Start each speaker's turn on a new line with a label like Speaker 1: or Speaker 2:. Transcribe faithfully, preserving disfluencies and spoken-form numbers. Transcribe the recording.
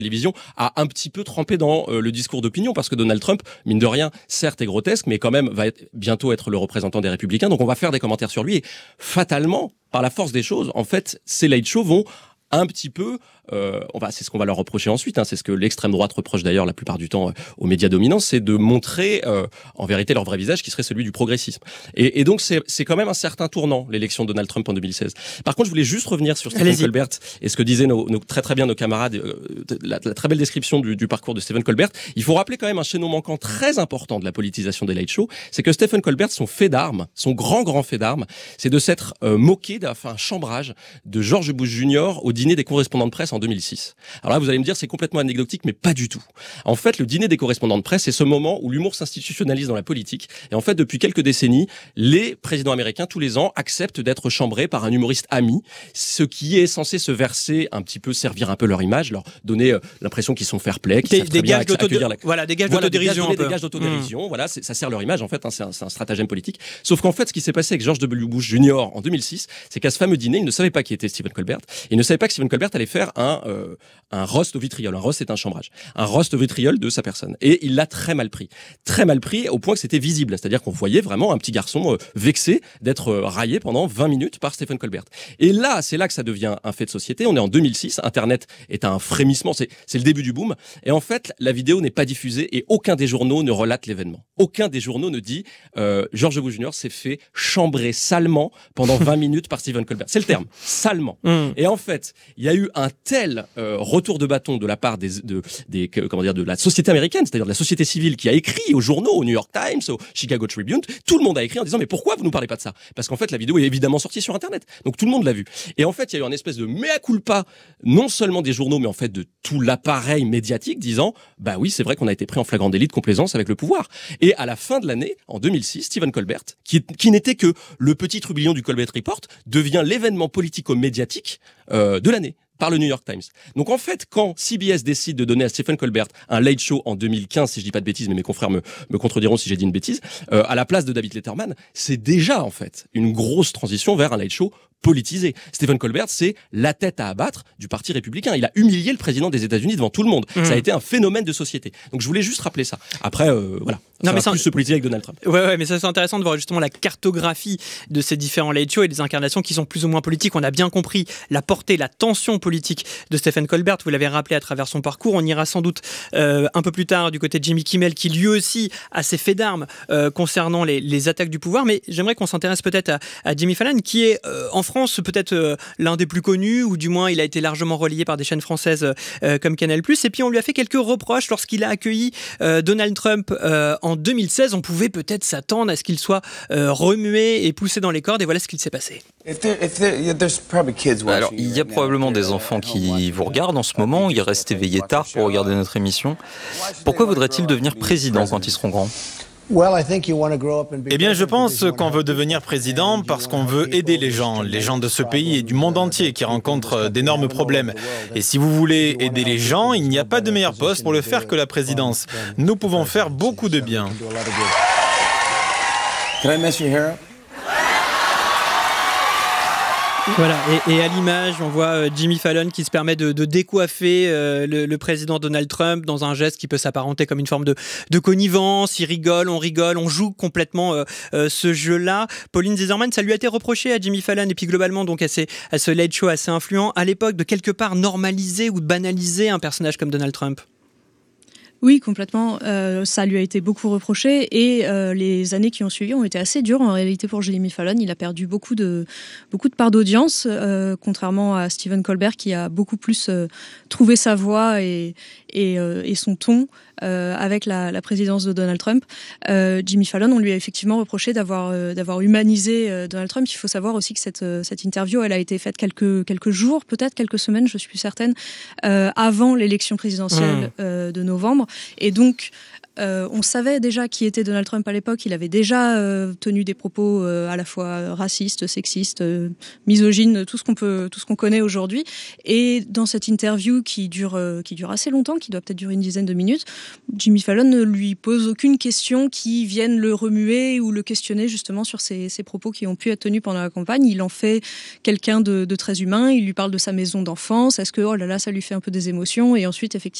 Speaker 1: télévision a un petit peu trempé dans euh, le discours d'opinion parce que Donald Trump, mine de rien, certes est grotesque, mais quand même va être, bientôt être le représentant des Républicains. Donc on va faire des commentaires sur lui et fatalement, par la force des choses, en fait, ces late shows vont un petit peu, euh, on va, c'est ce qu'on va leur reprocher ensuite, hein, c'est ce que l'extrême droite reproche d'ailleurs la plupart du temps euh, aux médias dominants, c'est de montrer euh, en vérité leur vrai visage qui serait celui du progressisme. Et, et donc c'est, c'est quand même un certain tournant, l'élection de Donald Trump en deux mille seize. Par contre, je voulais juste revenir sur Stephen
Speaker 2: Allez-y.
Speaker 1: Colbert et ce que disaient nos, nos, très très bien nos camarades, euh, la, la très belle description du, du parcours de Stephen Colbert. Il faut rappeler quand même un chaînon manquant très important de la politisation des late shows, c'est que Stephen Colbert, son fait d'armes, son grand grand fait d'armes, c'est de s'être euh, moqué d'un enfin, un chambrage de George Bush junior au dîner des correspondants de presse en deux mille six. Alors là, vous allez me dire, c'est complètement anecdotique, mais pas du tout. En fait, le dîner des correspondants de presse, c'est ce moment où l'humour s'institutionnalise dans la politique. Et en fait, depuis quelques décennies, les présidents américains, tous les ans, acceptent d'être chambrés par un humoriste ami, ce qui est censé se verser un petit peu, servir un peu leur image, leur donner euh, l'impression qu'ils sont fair-play, qu'ils
Speaker 2: Des,
Speaker 1: savent
Speaker 2: des
Speaker 1: très bien
Speaker 2: gages
Speaker 1: acc- accueillir
Speaker 2: d'autodérision.
Speaker 1: la...
Speaker 2: Voilà, des gages
Speaker 1: Voilà, des
Speaker 2: d'autodérision.
Speaker 1: gages,
Speaker 2: un peu.
Speaker 1: des gages d'autodérision, voilà, c'est- ça sert leur image en fait, hein, c'est, un, c'est un stratagème politique. Sauf qu'en fait, ce qui s'est passé avec George W. Bush junior en deux mille six, c'est qu'à ce fameux dîner, il ne savait pas qui était Stephen Colbert, et il ne savait pas que Stephen Colbert allait faire un, euh, un roast au vitriol. Un roast, c'est un chambrage. Un roast au vitriol de sa personne. Et il l'a très mal pris. Très mal pris au point que c'était visible. C'est-à-dire qu'on voyait vraiment un petit garçon euh, vexé d'être euh, raillé pendant vingt minutes par Stephen Colbert. Et là, c'est là que ça devient un fait de société. On est en deux mille six. Internet est un frémissement. C'est, c'est le début du boom. Et en fait, la vidéo n'est pas diffusée et aucun des journaux ne relate l'événement. Aucun des journaux ne dit euh, George Bush junior s'est fait chambrer salement pendant vingt minutes par Stephen Colbert. C'est le terme. Salement.
Speaker 2: Mm.
Speaker 1: Et en fait, il y a eu un tel euh, retour de bâton de la part des, de, des, que- comment dire, de la société américaine, c'est-à-dire de la société civile qui a écrit aux journaux, au New York Times, au Chicago Tribune, tout le monde a écrit en disant mais pourquoi vous nous parlez pas de ça? Parce qu'en fait, la vidéo est évidemment sortie sur Internet, donc tout le monde l'a vue. Et en fait, il y a eu un espèce de mea culpa, non seulement des journaux, mais en fait de tout l'appareil médiatique, disant bah oui, c'est vrai qu'on a été pris en flagrant délit de complaisance avec le pouvoir. Et à la fin de l'année, en deux mille six, Stephen Colbert, qui, qui n'était que le petit trublion du Colbert Report, devient l'événement politico-médiatique euh, de l'année par le New York Times. Donc en fait, quand C B S décide de donner à Stephen Colbert un late show en deux mille quinze, si je dis pas de bêtises, mais mes confrères me, me contrediront si j'ai dit une bêtise, euh, à la place de David Letterman, c'est déjà en fait une grosse transition vers un late show politisé. Stephen Colbert, c'est la tête à abattre du Parti républicain. Il a humilié le président des États-Unis devant tout le monde. Mmh. Ça a été un phénomène de société. Donc je voulais juste rappeler ça. Après, euh, voilà.
Speaker 2: Non,
Speaker 1: ça
Speaker 2: mais
Speaker 1: va
Speaker 2: ça...
Speaker 1: plus se politiser avec Donald Trump.
Speaker 2: Ouais, ouais, mais ça c'est intéressant de voir justement la cartographie de ces différents late shows et des incarnations qui sont plus ou moins politiques. On a bien compris la portée, la tension politique de Stephen Colbert. Vous l'avez rappelé à travers son parcours. On ira sans doute euh, un peu plus tard du côté de Jimmy Kimmel, qui lui aussi a ses faits d'armes euh, concernant les, les attaques du pouvoir. Mais j'aimerais qu'on s'intéresse peut-être à, à Jimmy Fallon, qui est euh, en France peut-être euh, l'un des plus connus, ou du moins il a été largement relayé par des chaînes françaises euh, comme Canal plus. Et puis on lui a fait quelques reproches lorsqu'il a accueilli euh, Donald Trump euh, en deux mille seize. On pouvait peut-être s'attendre à ce qu'il soit euh, remué et poussé dans les cordes, et voilà ce qu'il s'est passé.
Speaker 3: Alors, il y a probablement des enfants qui vous regardent en ce moment, ils restent éveillés tard pour regarder notre émission. Pourquoi voudraient-ils devenir président quand ils seront grands ?
Speaker 4: Eh bien, je pense qu'on veut devenir président parce qu'on veut aider les gens, les gens de ce pays et du monde entier qui rencontrent d'énormes problèmes. Et si vous voulez aider les gens, il n'y a pas de meilleur poste pour le faire que la présidence. Nous pouvons faire beaucoup de bien.
Speaker 2: Voilà, et, et à l'image, on voit euh, Jimmy Fallon qui se permet de, de décoiffer euh, le, le président Donald Trump dans un geste qui peut s'apparenter comme une forme de, de connivence. Il rigole, on rigole, on joue complètement euh, euh, ce jeu-là. Pauline Zizerman, ça lui a été reproché à Jimmy Fallon et puis globalement donc à, ces, à ce late show assez influent à l'époque de quelque part normaliser ou de banaliser un personnage comme Donald Trump.
Speaker 5: Oui, complètement. Euh, ça lui a été beaucoup reproché et euh, les années qui ont suivi ont été assez dures en réalité pour Jimmy Fallon. Il a perdu beaucoup de beaucoup de parts d'audience, euh, contrairement à Stephen Colbert qui a beaucoup plus euh, trouvé sa voix et et, euh, et son ton euh, avec la, la présidence de Donald Trump. Euh, Jimmy Fallon, on lui a effectivement reproché d'avoir euh, d'avoir humanisé euh, Donald Trump. Il faut savoir aussi que cette euh, cette interview, elle a été faite quelques quelques jours, peut-être quelques semaines, je suis plus certaine, euh, avant l'élection présidentielle mmh. euh, de novembre. Et donc, Euh, on savait déjà qui était Donald Trump à l'époque. Il avait déjà euh, tenu des propos euh, à la fois racistes, sexistes, euh, misogynes, tout ce qu'on peut, tout ce qu'on connaît aujourd'hui. Et dans cette interview qui dure, euh, qui dure assez longtemps, qui doit peut-être durer une dizaine de minutes, Jimmy Fallon ne lui pose aucune question qui vienne le remuer ou le questionner justement sur ses, ses propos qui ont pu être tenus pendant la campagne. Il en fait quelqu'un de, de très humain. Il lui parle de sa maison d'enfance. Est-ce que oh là là, ça lui fait un peu des émotions? Et ensuite, effectivement,